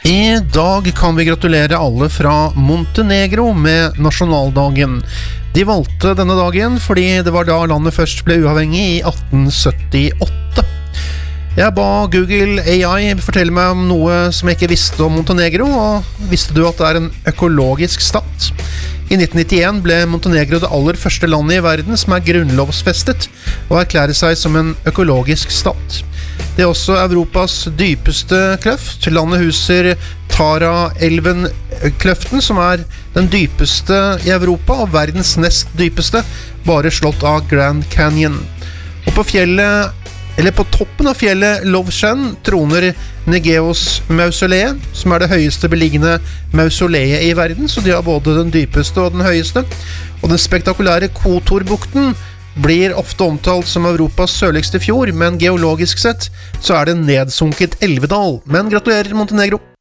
I dag kan vi gratulere alle fra Montenegro med nasjonaldagen. De valgte denne dagen fordi det var da landet først ble uavhengig i 1878. Jeg ba Google AI fortelle meg om noe som jeg ikke visste om Montenegro, og visste du at det er en økologisk stat? I 1991 ble Montenegro det aller første landet i verden som er grunnlovsfestet og erklærer seg som en økologisk stat. Det er også Europas dypeste kløft. Landet huser Tara-elven-kløften, som er den dypeste i Europa og verdens nest dypeste, bare slått av Grand Canyon. Og på toppen av fjellet Lovshen troner Negeos mausoleet, som er det høyeste beliggende mausoleet i verden, så de har både den dypeste og den høyeste. Og den spektakulære Kotorbukten blir ofte omtalt som Europas sørligste fjord, men geologisk sett så er det en nedsunket elvedal. Men gratulerer Montenegro!